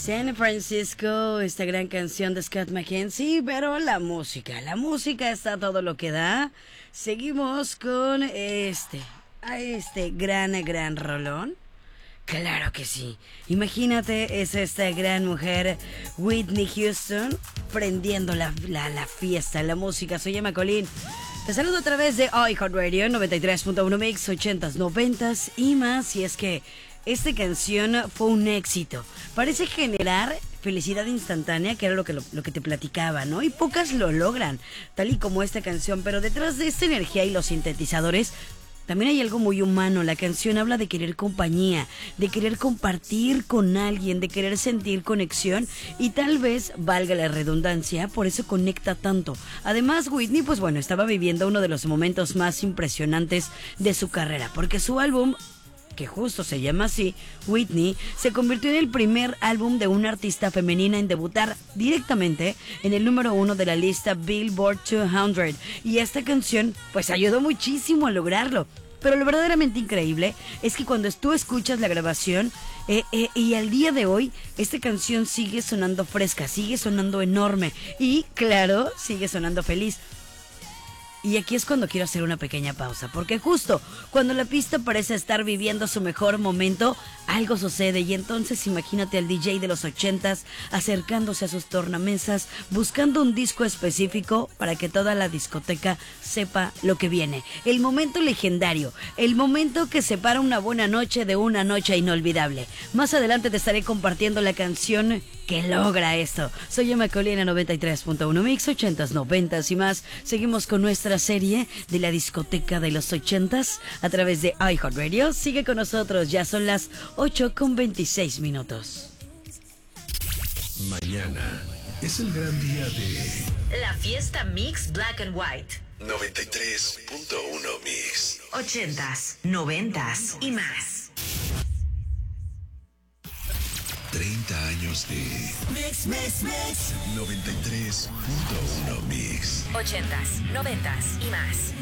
San Francisco, esta gran canción de Scott McKenzie, pero la música está todo lo que da. Seguimos con este gran rolón. Claro que sí. Imagínate, es esta gran mujer, Whitney Houston, prendiendo la fiesta, la música. Soy Emma Colín. Te saludo a través de iHeartRadio 93.1 Mix, 80s, 90s y más. Y es que esta canción fue un éxito. Parece generar felicidad instantánea, que era lo que te platicaba, ¿no? Y pocas lo logran, tal y como esta canción. Pero detrás de esta energía y los sintetizadores también hay algo muy humano. La canción habla de querer compañía, de querer compartir con alguien, de querer sentir conexión y tal vez, valga la redundancia, por eso conecta tanto. Además, Whitney, pues bueno, estaba viviendo uno de los momentos más impresionantes de su carrera, porque su álbum, que justo se llama así, Whitney, se convirtió en el primer álbum de una artista femenina en debutar directamente en el número 1 de la lista Billboard 200. Y esta canción pues ayudó muchísimo a lograrlo. Pero lo verdaderamente increíble es que cuando tú escuchas la grabación y al día de hoy, esta canción sigue sonando fresca, sigue sonando enorme y claro, sigue sonando feliz. Y aquí es cuando quiero hacer una pequeña pausa, porque justo cuando la pista parece estar viviendo su mejor momento, algo sucede y entonces imagínate al DJ de los 80s acercándose a sus tornamesas, buscando un disco específico para que toda la discoteca sepa lo que viene. El momento legendario, el momento que separa una buena noche de una noche inolvidable. Más adelante te estaré compartiendo la canción que logra esto. Soy Emma Colina, 93.1 Mix, 80s, 90s y más. Seguimos con nuestra serie de la discoteca de los 80s a través de iHeartRadio. Sigue con nosotros, ya son las 8:26. Mañana es el gran día de la fiesta Mix Black and White. 93.1 Mix. 80s, 90s y más. 30 años de Mix. 93.1 Mix. 80s, 90s y más.